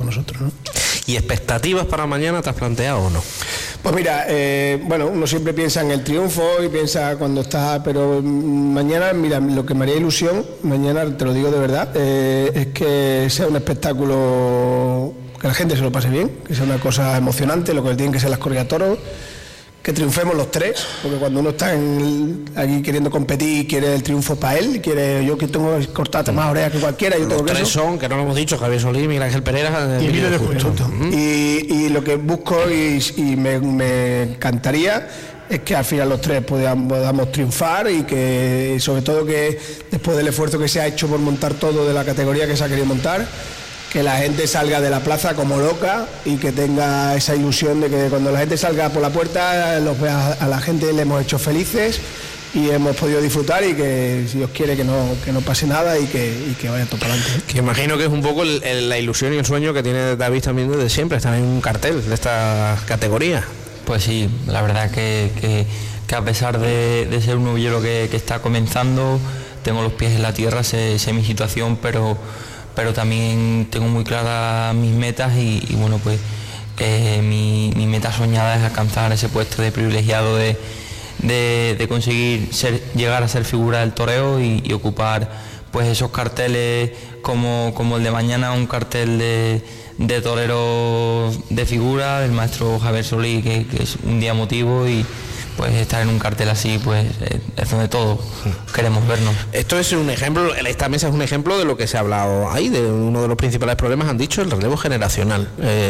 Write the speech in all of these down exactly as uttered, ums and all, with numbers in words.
nosotros, ¿no? ¿Y expectativas para mañana te has planteado o no? Pues mira, eh, bueno, uno siempre piensa en el triunfo y piensa cuando está, pero mañana, mira, lo que me haría ilusión, mañana te lo digo de verdad, eh, es que sea un espectáculo, que la gente se lo pase bien, que sea una cosa emocionante, lo que tienen que ser las corridas de toros, que triunfemos los tres, porque cuando uno está en el, aquí queriendo competir, quiere el triunfo para él, quiere yo que tengo que cortarte más orejas que cualquiera. Yo los tengo tres que son, que no lo hemos dicho, Javier Solís, Miguel Ángel Pereira y Emilio de Justo. Uh-huh. y, y lo que busco y, y me, me encantaría es que al final los tres podamos, podamos triunfar y que sobre todo que después del esfuerzo que se ha hecho por montar todo de la categoría que se ha querido montar, que la gente salga de la plaza como loca y que tenga esa ilusión de que cuando la gente salga por la puerta los vea, a la gente le hemos hecho felices y hemos podido disfrutar y que si Dios quiere que no, que no pase nada y que, y que vaya todo para adelante. Que imagino que es un poco el, el, la ilusión y el sueño que tiene David también desde siempre, estar en un cartel de esta categoría. Pues sí, la verdad que, que, que a pesar de, de ser un novillero que, que está comenzando, tengo los pies en la tierra, sé, sé mi situación, pero pero también tengo muy claras mis metas y, y bueno, pues eh, mi, mi meta soñada es alcanzar ese puesto de privilegiado de, de, de conseguir ser, llegar a ser figura del toreo y, y ocupar pues esos carteles como, como el de mañana, un cartel de, de torero de figura del maestro Javier Solís, que, que es un día emotivo y pues estar en un cartel así pues es donde todos queremos vernos. Esto es un ejemplo, esta mesa es un ejemplo de lo que se ha hablado ahí, de uno de los principales problemas, han dicho, el relevo generacional.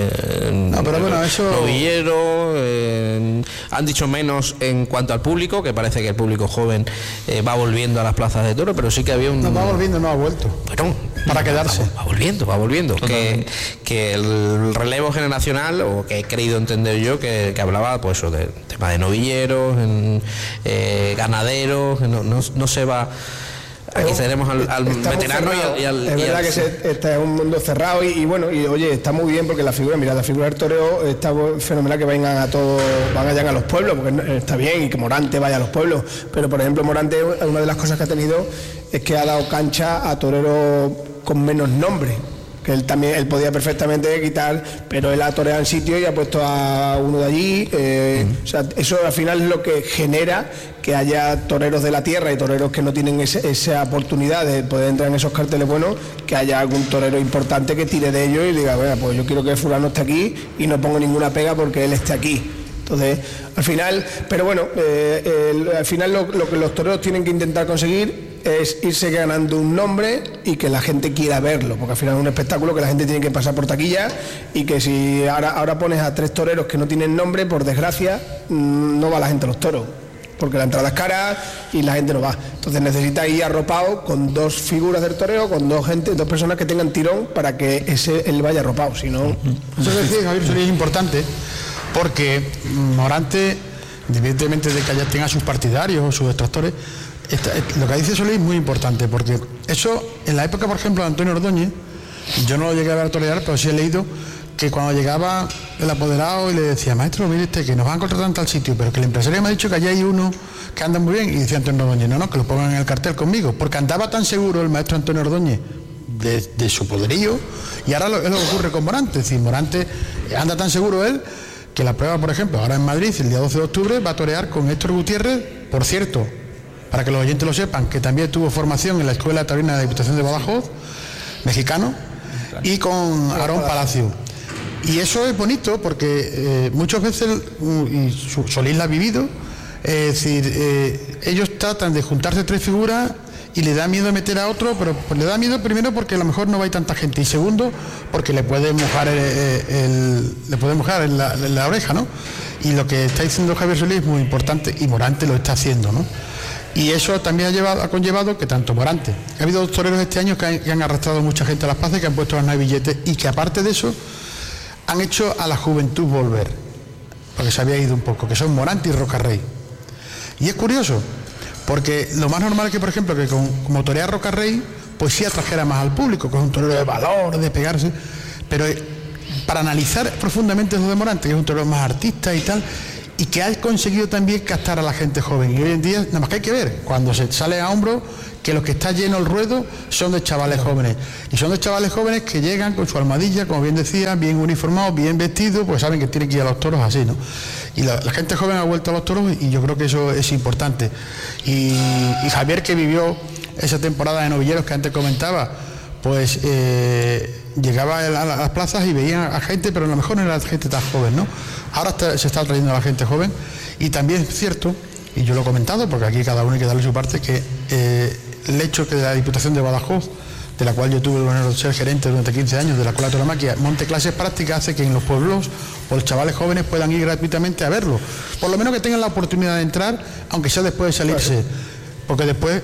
Eh, no, pero bueno, eso... Novillero, eh, han dicho menos en cuanto al público, que parece que el público joven eh, va volviendo a las plazas de toro, pero sí que había un... No, va volviendo, no ha vuelto. Bueno, para quedarse. Va, va volviendo, va volviendo. Que, que el relevo generacional, o que he creído entender yo, que, que hablaba pues eso del tema de novilleros, en, eh, ganaderos, no, no, no se va. Aquí tenemos al, al veterano y al, y al... Es verdad al... que se, este es un mundo cerrado y, y bueno, y oye, está muy bien porque la figura, mira, la figura del toreo está fenomenal que vengan a todos, van allá a los pueblos, porque está bien y que Morante vaya a los pueblos, pero por ejemplo Morante, una de las cosas que ha tenido es que ha dado cancha a toreros con menos nombre, que él también, él podía perfectamente quitar, pero él ha toreado en sitio y ha puesto a uno de allí, eh, mm. o sea, eso al final es lo que genera que haya toreros de la tierra y toreros que no tienen ese, esa oportunidad de poder entrar en esos carteles buenos, que haya algún torero importante que tire de ellos y diga, bueno, pues yo quiero que fulano esté aquí y no pongo ninguna pega porque él esté aquí. Entonces, al final, pero bueno, eh, el, al final lo, lo que los toreros tienen que intentar conseguir es irse ganando un nombre y que la gente quiera verlo, porque al final es un espectáculo que la gente tiene que pasar por taquilla y que si ahora, ahora pones a tres toreros que no tienen nombre, por desgracia, no va la gente a los toros, porque la entrada es cara y la gente no va. Entonces necesita ir arropado con dos figuras del toreo, con dos gente, dos personas que tengan tirón para que ese él vaya arropado, si no... Eso es decir, Javier, es importante, porque Morante, independientemente de que haya tenga sus partidarios o sus detractores, esta, lo que dice Solís es muy importante, porque eso, en la época, por ejemplo, de Antonio Ordóñez, yo no lo llegué a ver torear, pero sí he leído que cuando llegaba el apoderado y le decía, maestro, mire este, que nos van a contratar en tal sitio, pero que el empresario me ha dicho que allí hay uno que anda muy bien, y decía Antonio Ordóñez, no, no, que lo pongan en el cartel conmigo, porque andaba tan seguro el maestro Antonio Ordóñez de, de su poderío, y ahora lo, es lo que ocurre con Morante, es decir, Morante anda tan seguro él, que la prueba, por ejemplo, ahora en Madrid, el día doce de octubre, va a torear con Héctor Gutiérrez, por cierto, para que los oyentes lo sepan, que también tuvo formación en la Escuela Taurina de la Diputación de Badajoz, mexicano, y con Aarón Palacio. Y eso es bonito porque eh, muchas veces, y Solís la ha vivido, es decir, eh, ellos tratan de juntarse tres figuras y le da miedo meter a otro, pero pues le da miedo primero porque a lo mejor no va a ir tanta gente, y segundo porque le puede mojar el, el, le puede mojar en la, en la oreja, ¿no? Y lo que está diciendo Javier Solís es muy importante, y Morante lo está haciendo, ¿no? Y eso también ha, llevado, ha conllevado que tanto Morante, ha habido dos toreros este año que han, que han arrastrado mucha gente a las plazas, que han puesto ganar billetes, y que aparte de eso han hecho a la juventud volver, porque se había ido un poco, que son Morante y Rocarrey. Y es curioso, porque lo más normal es que, por ejemplo, que con, como torea Rocarrey, pues sí atrajera más al público, que es un torero de valor, de pegarse, pero para analizar profundamente lo de Morante, que es un torero más artista y tal, y que ha conseguido también captar a la gente joven. Y hoy en día, nada más que hay que ver, cuando se sale a hombros, que los que está lleno el ruedo son de chavales jóvenes. Y son de chavales jóvenes que llegan con su almohadilla, como bien decía, bien uniformados, bien vestidos, pues saben que tienen que ir a los toros así, ¿no? Y la, la gente joven ha vuelto a los toros y yo creo que eso es importante. Y, y Javier, que vivió esa temporada de novilleros que antes comentaba, pues eh, llegaba a las plazas y veía a gente, pero a lo mejor no era gente tan joven, ¿no? Ahora está, se está trayendo a la gente joven y también es cierto, y yo lo he comentado, porque aquí cada uno hay que darle su parte, que eh, el hecho que de la Diputación de Badajoz, de la cual yo tuve el honor de ser gerente durante quince años de la Escuela de Tauromaquia, monte clases prácticas, hace que en los pueblos pues, los chavales jóvenes puedan ir gratuitamente a verlo. Por lo menos que tengan la oportunidad de entrar, aunque sea después de salirse, porque después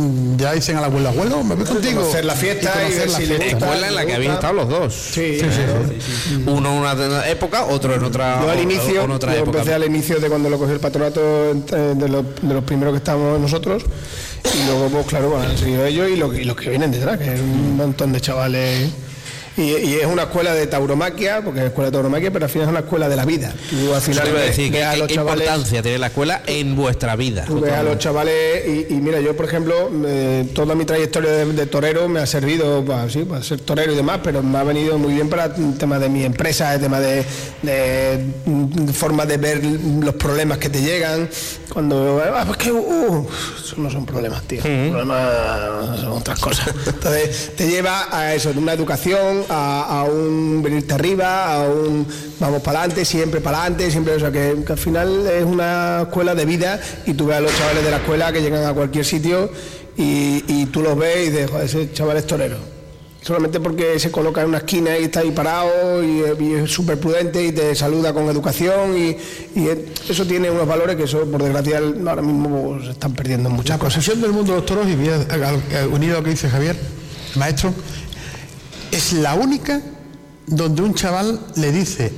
ya dicen al abuelo, abuelo, me voy contigo. Conocer la fiesta y, y ver si le gusta, escuela en la que habéis estado los dos. Sí, sí, sí, sí, sí. Uno en una época, otro en otra. Yo al inicio, en otra yo época. empecé al inicio de cuando lo cogió el patronato, de los, de los primeros que estábamos nosotros, y luego, pues claro, van a seguir ellos y los, y los que vienen detrás, que es un montón de chavales. Y, y es una escuela de tauromaquia, porque es escuela de tauromaquia, pero al final es una escuela de la vida. Tú al final Eso iba a decir, ves ¿qué, a los qué chavales, importancia tiene la escuela en vuestra vida? tú ves a los chavales y, y mira, yo por ejemplo, eh, toda mi trayectoria de, de torero me ha servido para, sí, para ser torero y demás, pero me ha venido muy bien para el tema de mi empresa, el tema de, de, de forma de ver los problemas que te llegan. Cuando, ah, pues que, uh, eso no son problemas, tío, uh-huh. Problemas son otras cosas. Entonces te lleva a eso, de una educación, a, a un venirte arriba, a un vamos para adelante, siempre para adelante, siempre, o sea que, que al final es una escuela de vida y tú ves a los chavales de la escuela que llegan a cualquier sitio y, y tú los ves y dices, joder, ese chaval es torero. Solamente porque se coloca en una esquina y está ahí parado y, y es súper prudente y te saluda con educación y, y eso tiene unos valores que eso por desgracia ahora mismo se están perdiendo en muchas la cosas. La concesión del mundo de los toros, y voy a, a, unido a lo que dice Javier, maestro, es la única donde un chaval le dice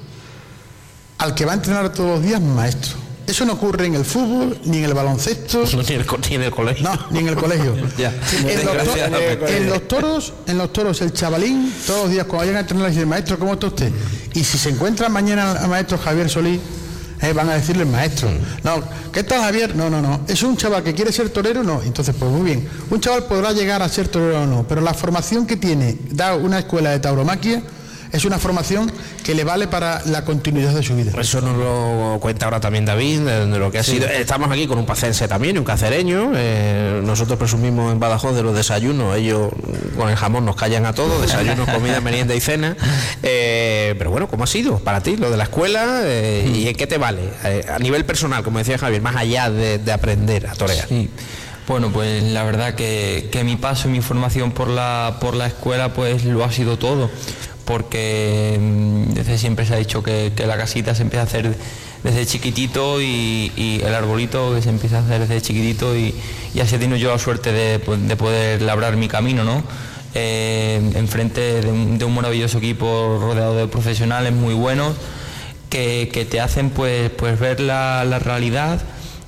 al que va a entrenar todos los días maestro. Eso no ocurre en el fútbol, ni en el baloncesto, no, ni, el, ni en el colegio. No, ni en el colegio. Ya, en, los to- en los toros, en los toros, el chavalín, todos los días cuando vayan a entrenar le dicen, maestro, ¿cómo está usted? Y si se encuentran mañana al maestro Javier Solís, eh, van a decirle maestro. No, ¿qué tal Javier? No, no, no. ¿Es un chaval que quiere ser torero? No. Entonces, pues muy bien. Un chaval podrá llegar a ser torero o no, pero la formación que tiene, da una escuela de tauromaquia, es una formación que le vale para la continuidad de su vida. Eso nos lo cuenta ahora también David, de, de lo que ha sí. sido. Estamos aquí con un pacense también, un cacereño. Eh, nosotros presumimos en Badajoz de los desayunos. Ellos con el jamón nos callan a todos, desayunos, comida, merienda y cena. Eh, pero bueno, ¿cómo ha sido para ti lo de la escuela? Eh, ¿Y en qué te vale? Eh, a nivel personal, como decía Javier, más allá de, de aprender a torear. Sí. Bueno, pues la verdad que, que mi paso y mi formación por la, por la escuela pues lo ha sido todo. Porque desde siempre se ha dicho que, que la casita se empieza a hacer desde chiquitito y, y el arbolito que se empieza a hacer desde chiquitito y, y así he tenido yo la suerte de, de poder labrar mi camino, ¿no? Eh, enfrente de un, de un maravilloso equipo rodeado de profesionales muy buenos que, que te hacen pues, pues ver la, la realidad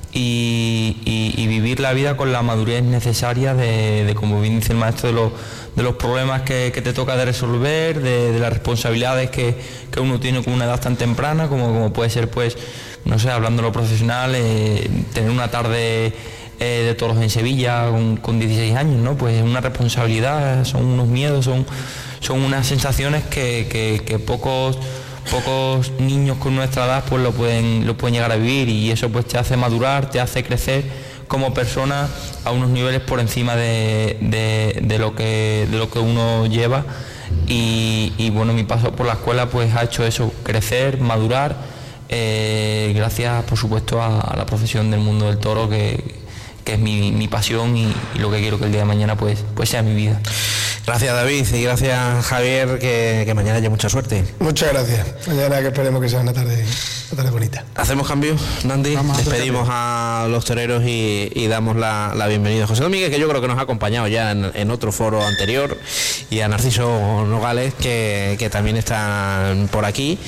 y, y, y vivir la vida con la madurez necesaria de, de como bien dice el maestro, de los de los problemas que, que te toca de resolver, de, de las responsabilidades que, que uno tiene con una edad tan temprana, como, como puede ser, pues, no sé, hablando de lo profesional, eh, tener una tarde eh, de toros en Sevilla con, con dieciséis años, ¿no? Pues es una responsabilidad, son unos miedos, son, son unas sensaciones que, que, que pocos, pocos niños con nuestra edad pues lo pueden, lo pueden llegar a vivir y eso pues te hace madurar, te hace crecer como persona a unos niveles por encima de, de, de, lo, que, de lo que uno lleva y, y bueno, mi paso por la escuela pues ha hecho eso, crecer, madurar, eh, gracias por supuesto a, a la profesión del mundo del toro que, que es mi, mi pasión y, y lo que quiero que el día de mañana pues, pues sea mi vida. Gracias David y gracias Javier, que, que mañana haya mucha suerte. Muchas gracias. Mañana que esperemos que sea una tarde, una tarde bonita. ¿Hacemos cambio, Nandi? Vamos, despedimos a los toreros y, y damos la, la bienvenida a José Domínguez, que yo creo que nos ha acompañado ya en, en otro foro anterior, y a Narciso Nogales, que, que también están por aquí.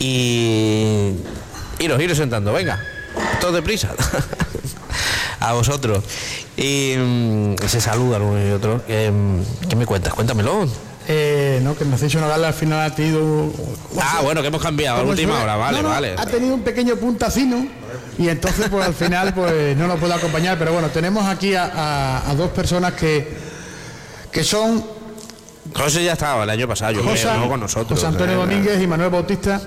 Y iros, iros sentando, venga, todos deprisa. A vosotros. Y, y se saludan uno y otro. ¿Qué, ¿Qué me cuentas? Cuéntamelo. Eh, no, que Narciso Nogales al final ha tenido... Ah, bueno, que hemos cambiado a la última hora, vale, no, no, vale. Ha tenido un pequeño puntacino y entonces pues al final pues no nos puede acompañar, pero bueno, tenemos aquí a, a, a dos personas que, que son... José ya estaba el año pasado, yo José, creo, no con nosotros. José Antonio Domínguez y Manuel Bautista.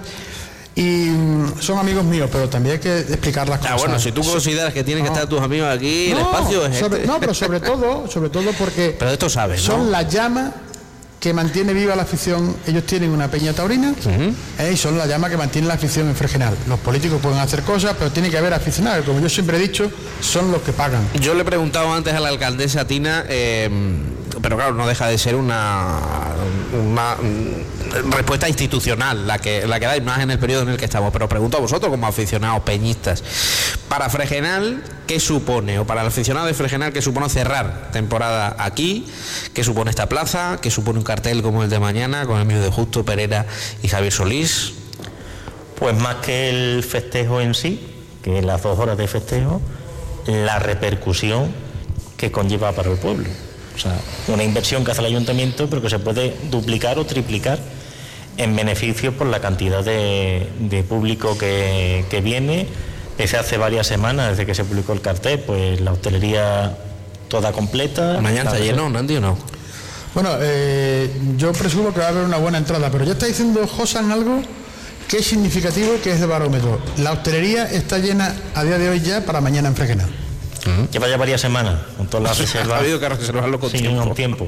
Y mm, son amigos míos, pero también hay que explicar las cosas. Ah, bueno, si tú consideras que tienen no. que estar tus amigos aquí, no, el espacio es sobre, este. No, pero sobre todo, sobre todo porque pero esto sabes, son ¿no? la llama que mantiene viva la afición. Ellos tienen una peña taurina, uh-huh. eh, y son la llama que mantiene la afición en Fregenal. Los políticos pueden hacer cosas, pero tiene que haber aficionados. Como yo siempre he dicho, son los que pagan. Yo le he preguntado antes a la alcaldesa Tina, eh, pero claro, no deja de ser una, una respuesta institucional la que, la que dais más en el periodo en el que estamos. Pero pregunto a vosotros, como aficionados peñistas, para Fregenal, ¿qué supone? O para el aficionado de Fregenal, ¿qué supone cerrar temporada aquí? ¿Qué supone esta plaza? ¿Qué supone un cartel como el de mañana con Emilio de Justo, Perera y Javier Solís? Pues más que el festejo en sí, que las dos horas de festejo, la repercusión que conlleva para el pueblo. O sea, una inversión que hace el ayuntamiento, pero que se puede duplicar o triplicar en beneficio por la cantidad de, de público que, que viene. Desde hace varias semanas, desde que se publicó el cartel, pues la hostelería toda completa. ¿Mañana está lleno, Nandi, o no? Bueno, eh, yo presumo que va a haber una buena entrada, pero ya está diciendo Josan algo que es significativo y que es de barómetro. La hostelería está llena a día de hoy ya para mañana en Fregenal. Uh-huh. Lleva ya varias semanas con todas las reservas. Ha habido que reservarlo con sí, tiempo. Con tiempo.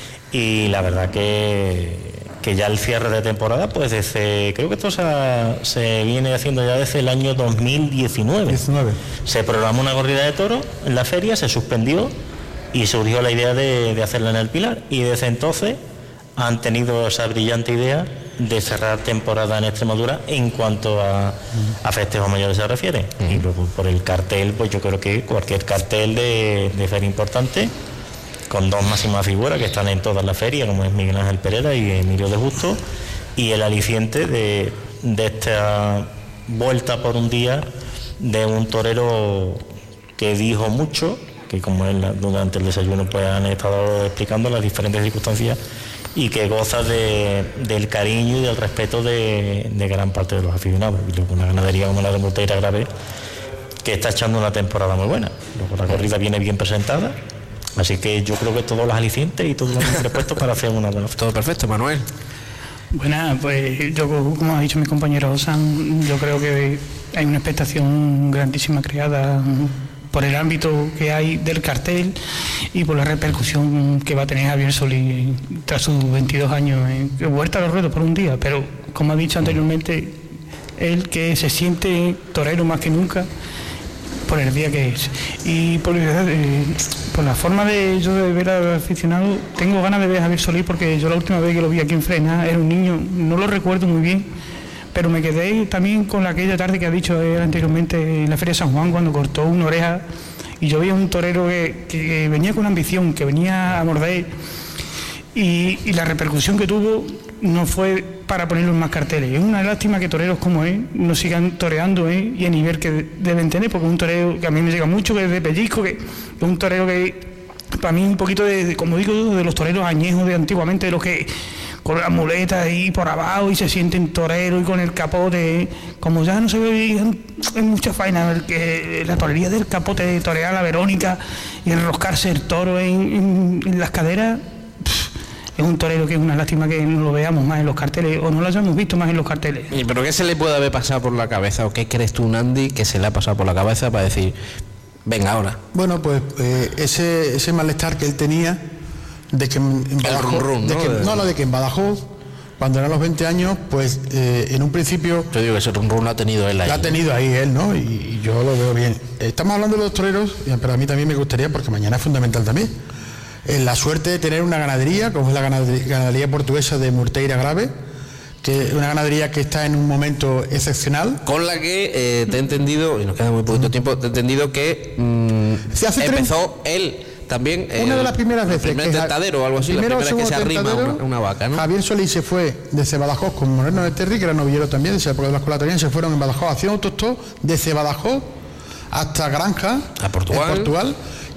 Y la verdad que, que ya el cierre de temporada, pues desde, creo que esto se, se viene haciendo ya desde el año dos mil diecinueve. diecinueve. Se programó una corrida de toros en la feria, se suspendió y surgió la idea de, de hacerla en el Pilar. Y desde entonces han tenido esa brillante idea de cerrar temporada en Extremadura en cuanto a, a festejos mayores se refiere. Uh-huh. Y luego por el cartel, pues yo creo que cualquier cartel de, de feria importante, con dos máximas figuras que están en todas las ferias, como es Miguel Ángel Perera y Emilio de Justo, y el aliciente de, de esta vuelta por un día de un torero que dijo mucho, que como él durante el desayuno pues han estado explicando las diferentes circunstancias, y que goza de, del cariño y del respeto de, de gran parte de los aficionados. Y luego una ganadería como la de Morteira Grave, que está echando una temporada muy buena. Luego la corrida viene bien presentada, así que yo creo que todos los alicientes y todos los prepuestos para hacer una buena fiesta. Todo perfecto, Manuel. Bueno, pues yo, como ha dicho mi compañero Osan, yo creo que hay una expectación grandísima creada por el ámbito que hay del cartel y por la repercusión que va a tener Javier Solís tras sus veintidós años en vuelta a los ruedos por un día. Pero como ha dicho anteriormente, él que se siente torero más que nunca por el día que es. Y por, eh, por la forma de yo de ver al aficionado, tengo ganas de ver a Javier Solís, porque yo la última vez que lo vi aquí en Frena era un niño, no lo recuerdo muy bien, pero me quedé también con aquella tarde que ha dicho él anteriormente en la Feria de San Juan, cuando cortó una oreja y yo veía un torero que, que venía con ambición, que venía a morder, y, y la repercusión que tuvo no fue para ponerlo en más carteles. Es una lástima que toreros como él no sigan toreando, ¿eh? Y el nivel que deben tener, porque es un torero que a mí me llega mucho, que es de pellizco, que es un torero que para mí un poquito de, de como digo, de los toreros añejos de antiguamente, de los que con las muletas ahí por abajo y se sienten toreros y con el capote, como ya no se ve en, en muchas faenas, que la torería del capote de torear a la Verónica y enroscarse el toro en, en, en las caderas. Es un torero que es una lástima que no lo veamos más en los carteles, o no lo hayamos visto más en los carteles. ¿Pero qué se le puede haber pasado por la cabeza, o qué crees tú, Nandi, que se le ha pasado por la cabeza para decir, venga ahora? Bueno, pues eh, ese, ese malestar que él tenía de que en Badajoz, el rum rum, ¿no? De que, no, lo de que en Badajoz, cuando eran los veinte años, pues eh, en un principio... Yo digo que ese rum rum lo ha tenido él ahí. Lo ha tenido ahí él, ¿no? Y, y yo lo veo bien. Estamos hablando de los toreros, pero a mí también me gustaría, porque mañana es fundamental también, la suerte de tener una ganadería, como es la ganadería, ganadería portuguesa de Morteira Grave, que es una ganadería que está en un momento excepcional. Con la que eh, te he entendido, y nos queda muy poquito tiempo, te he entendido que mm, Se hace empezó él también. Una el, de las primeras veces. El primer tentadero o algo así, la primera vez que se arrima una, una vaca, ¿no? Javier Solís se fue desde Badajoz con Moreno de Terry, que era novillero también, desde la época de la escuela también, se fueron en Badajoz, hacían autostop desde Badajoz hasta Granja, a Portugal. en Portugal,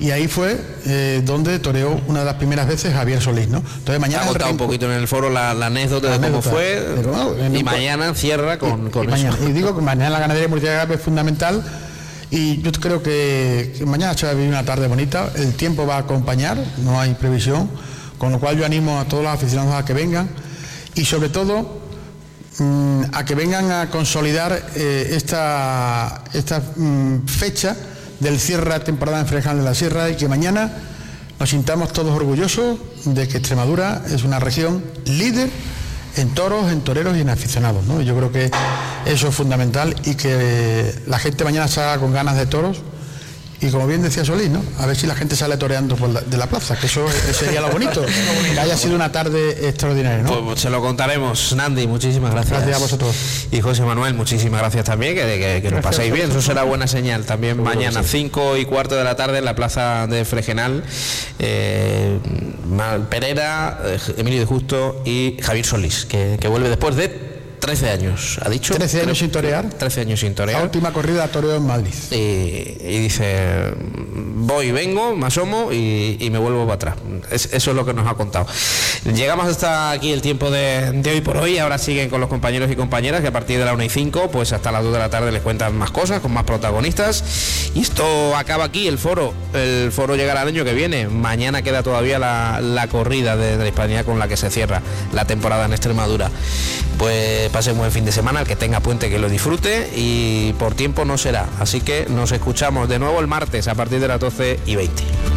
y ahí fue eh, donde toreó una de las primeras veces Javier Solís, ¿no? Entonces mañana ha contado un poquito en el foro la, la anécdota la de anécdota, cómo fue de cómo, y un, mañana cierra con, y, con y eso. Mañana, y digo que mañana la ganadería Murciélago es fundamental. Y yo creo que, que mañana se va a vivir una tarde bonita, el tiempo va a acompañar, no hay previsión, con lo cual yo animo a todos los aficionados a que vengan y sobre todo mmm, a que vengan a consolidar eh, esta, esta mmm, fecha del cierre de temporada en Frejal de la Sierra y que mañana nos sintamos todos orgullosos de que Extremadura es una región líder en toros, en toreros y en aficionados, ¿no? Yo creo que eso es fundamental y que la gente mañana salga con ganas de toros y como bien decía Solís, ¿no? A ver si la gente sale toreando por la, de la plaza, que eso sería lo bonito, que haya sido una tarde extraordinaria, ¿no? Pues se lo contaremos, Nandi, muchísimas gracias. Gracias a vosotros. Y José Manuel, muchísimas gracias también, que, que, que lo paséis bien, eso será buena señal. También seguro mañana, cinco y cuarto de la tarde, en la plaza de Fregenal, eh, Pereira, Emilio de Justo y Javier Solís, que, que vuelve después de trece años, ha dicho. trece años sin torear. trece años sin torear. La última corrida toreo en Madrid. Y, y dice, voy, vengo, me asomo y, y me vuelvo para atrás. Es, eso es lo que nos ha contado. Llegamos hasta aquí el tiempo de, de hoy por hoy. Ahora siguen con los compañeros y compañeras que a partir de la una y cinco, pues hasta las dos de la tarde les cuentan más cosas, con más protagonistas. Y esto acaba aquí, el foro. El foro llegará el año que viene. Mañana queda todavía la, la corrida de, de la Hispanidad con la que se cierra la temporada en Extremadura. Pues pase un buen fin de semana, el que tenga puente que lo disfrute y por tiempo no será. Así que nos escuchamos de nuevo el martes a partir de las doce y veinte.